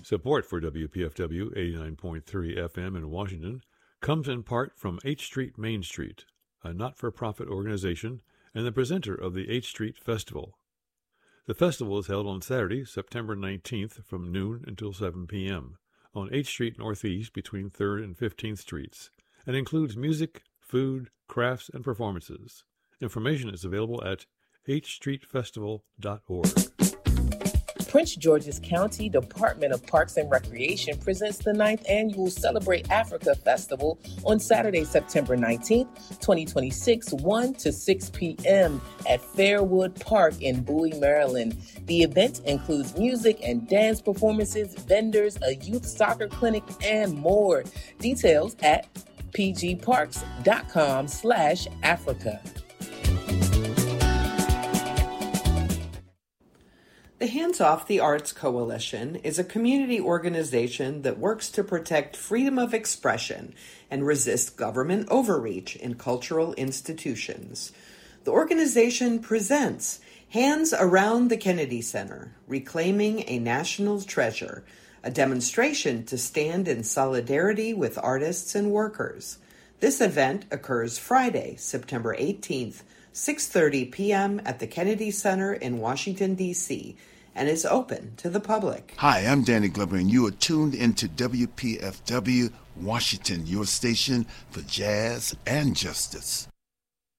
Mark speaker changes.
Speaker 1: Support for WPFW 89.3 FM in Washington comes in part from H Street Main Street, a not-for-profit organization and the presenter of the H Street Festival. The festival is held on Saturday, September 19th from noon until 7 p.m. on H Street Northeast between 3rd and 15th Streets and includes music, food, crafts, and performances. Information is available at hstreetfestival.org.
Speaker 2: Prince George's County Department of Parks and Recreation presents the 9th Annual Celebrate Africa Festival on Saturday, September 19th, 2026, 1 to 6 p.m. at Fairwood Park in Bowie, Maryland. The event includes music and dance performances, vendors, a youth soccer clinic, and more. Details at pgparks.com/Africa.
Speaker 3: The Hands Off the Arts Coalition is a community organization that works to protect freedom of expression and resist government overreach in cultural institutions. The organization presents Hands Around the Kennedy Center, Reclaiming a National Treasure, a demonstration to stand in solidarity with artists and workers. This event occurs Friday, September 18th, 6:30 p.m. at the Kennedy Center in Washington, D.C., and is open to the public.
Speaker 4: Hi, I'm Danny Glover, and you are tuned into WPFW Washington, your station for jazz and justice.